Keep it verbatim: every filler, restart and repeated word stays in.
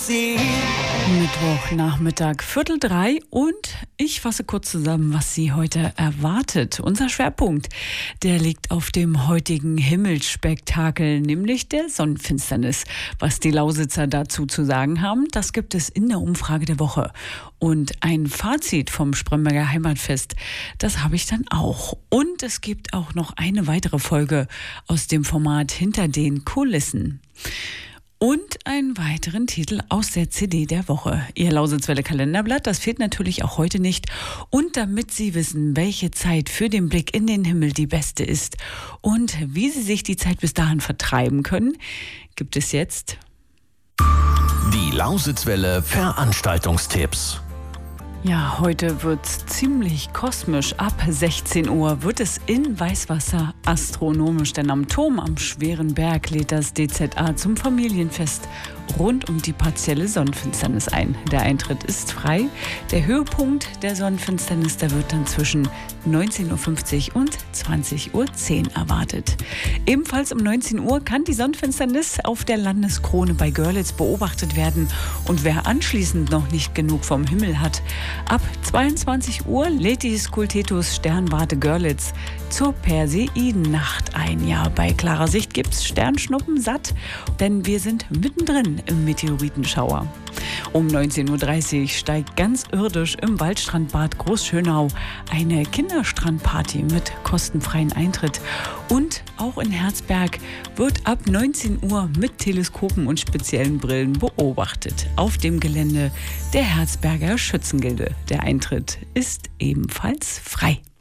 see. Mittwochnachmittag, Viertel drei, und ich fasse kurz zusammen, was Sie heute erwartet. Unser Schwerpunkt, der liegt auf dem heutigen Himmelsspektakel, nämlich der Sonnenfinsternis. Was die Lausitzer dazu zu sagen haben, das gibt es in der Umfrage der Woche. Und ein Fazit vom Spremberger Heimatfest, das habe ich dann auch. Und es gibt auch noch eine weitere Folge aus dem Format Hinter den Kulissen. Und einen weiteren Titel aus der C D der Woche. Ihr Lausitzwelle Kalenderblatt, das fehlt natürlich auch heute nicht. Und damit Sie wissen, welche Zeit für den Blick in den Himmel die beste ist und wie Sie sich die Zeit bis dahin vertreiben können, gibt es jetzt die Lausitzwelle Veranstaltungstipps. Ja, heute wird's ziemlich kosmisch. Ab sechzehn Uhr wird es in Weißwasser astronomisch, denn am Turm am Schweren Berg lädt das D Z A zum Familienfest rund um die partielle Sonnenfinsternis ein. Der Eintritt ist frei. Der Höhepunkt der Sonnenfinsternis, der wird dann zwischen neunzehn Uhr fünfzig und zwanzig Uhr zehn erwartet. Ebenfalls um neunzehn Uhr kann die Sonnenfinsternis auf der Landeskrone bei Görlitz beobachtet werden. Und wer anschließend noch nicht genug vom Himmel hat, ab zweiundzwanzig Uhr lädt die Skultetus Sternwarte Görlitz zur Perseidennacht ein. Ja, bei klarer Sicht gibt's Sternschnuppen satt, denn wir sind mittendrin im Meteoritenschauer. Um neunzehn Uhr dreißig steigt ganz irdisch im Waldstrandbad Großschönau eine Kinderstrandparty mit kostenfreien Eintritt. Und auch in Herzberg wird ab neunzehn Uhr mit Teleskopen und speziellen Brillen beobachtet. Auf dem Gelände der Herzberger Schützengilde. Der Eintritt ist ebenfalls frei.